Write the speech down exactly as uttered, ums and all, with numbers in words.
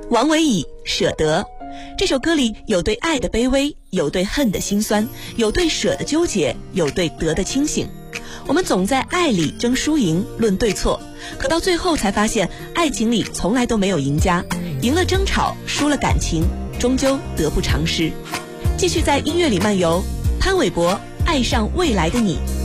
王维以《舍得》这首歌里有对爱的卑微，有对恨的辛酸，有对舍的纠结，有对得的清醒。我们总在爱里争输赢，论对错，可到最后才发现，爱情里从来都没有赢家，赢了争吵，输了感情，终究得不偿失。继续在音乐里漫游，潘玮柏《爱上未来的你》。